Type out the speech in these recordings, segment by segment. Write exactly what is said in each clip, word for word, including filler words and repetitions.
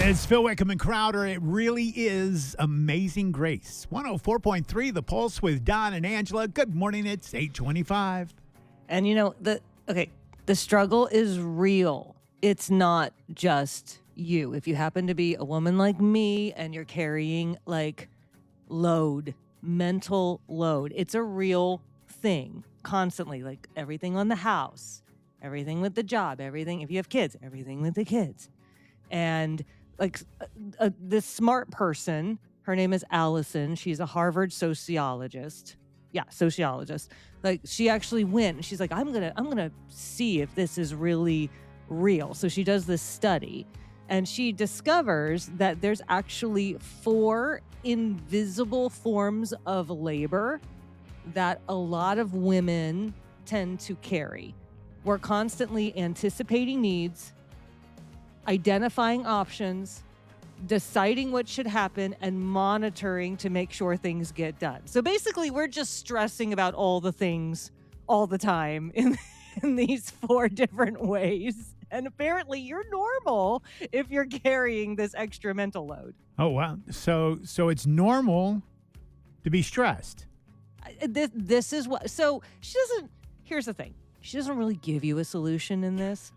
It's Phil Wickham and Crowder. It really is Amazing Grace. one oh four point three, The Pulse with Don and Angela. Good morning. It's eight twenty-five. And you know, the okay, the struggle is real. It's not just you. If you happen to be a woman like me and you're carrying like load, mental load, it's a real thing constantly. Like everything on the house, everything with the job, everything, if you have kids, everything with the kids. And like uh, uh, this smart person, her name is Allison. She's a Harvard sociologist. Yeah, sociologist. Like she actually went and she's like, I'm going to I'm going to see if this is really real. So she does this study and she discovers that there's actually four invisible forms of labor that a lot of women tend to carry. We're constantly anticipating needs, identifying options, deciding what should happen, and monitoring to make sure things get done. So basically, we're just stressing about all the things all the time in, in these four different ways. And apparently, you're normal if you're carrying this extra mental load. Oh, wow. So so it's normal to be stressed. This, this is what... So she doesn't... Here's the thing. She doesn't really give you a solution in this.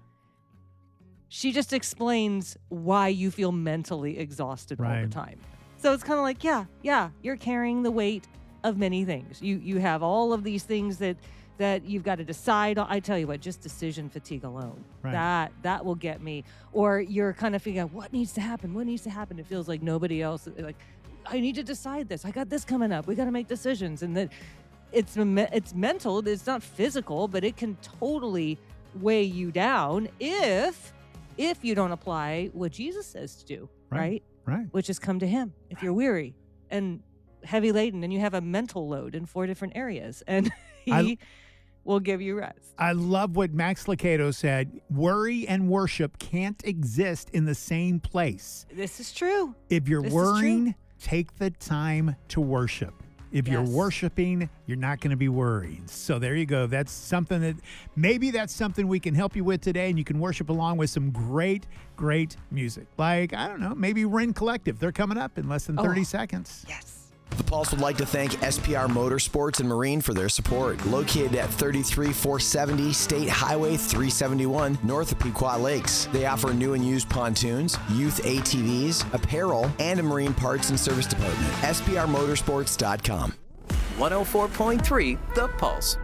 She just explains why you feel mentally exhausted right. all the time. So it's kind of like, yeah, yeah, you're carrying the weight of many things. You you have all of these things that that you've got to decide on. I tell you what, just decision fatigue alone, right. that that will get me. Or you're kind of figuring out what needs to happen, what needs to happen. It feels like nobody else, like, I need to decide this. I got this coming up. We got to make decisions. And that it's it's mental, it's not physical, but it can totally weigh you down if... if you don't apply what Jesus says to do, right? Right. right. Which is come to him if you're weary and heavy laden and you have a mental load in four different areas, and he I, will give you rest. I love what Max Lucado said. Worry and worship can't exist in the same place. This is true. If you're this worrying, take the time to worship. If yes. you're worshiping, you're not going to be worried. So there you go. That's something that maybe that's something we can help you with today, and you can worship along with some great, great music. Like, I don't know, maybe Ren Collective. They're coming up in less than thirty oh, seconds. Yes. The Pulse would like to thank S P R Motorsports and Marine for their support. Located at thirty-three four seventy State Highway three seventy-one, north of Pequot Lakes. They offer new and used pontoons, youth A T Vs, apparel, and a marine parts and service department. S P R motorsports dot com. one oh four point three The Pulse.